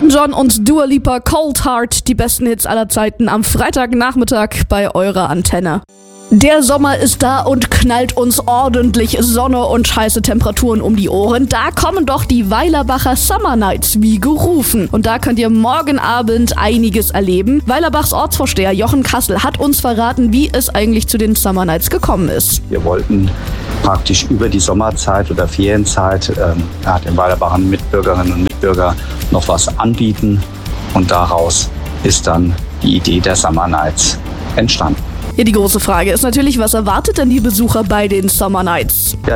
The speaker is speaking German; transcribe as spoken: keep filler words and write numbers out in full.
Elton John und Dua Lipa, Cold Heart, die besten Hits aller Zeiten am Freitagnachmittag bei eurer Antenne. Der Sommer ist da und knallt uns ordentlich Sonne und heiße Temperaturen um die Ohren. Da kommen doch die Weilerbacher Summer Nights wie gerufen. Und da könnt ihr morgen Abend einiges erleben. Weilerbachs Ortsvorsteher Jochen Kassel hat uns verraten, wie es eigentlich zu den Summer Nights gekommen ist. Wir wollten praktisch über die Sommerzeit oder Ferienzeit ähm, ja, den Weilerbachern Mitbürgerinnen und Mitbürgern noch was anbieten. Und daraus ist dann die Idee der Summer Nights entstanden. Ja, die große Frage ist natürlich, was erwartet denn die Besucher bei den Summer Nights? Ja,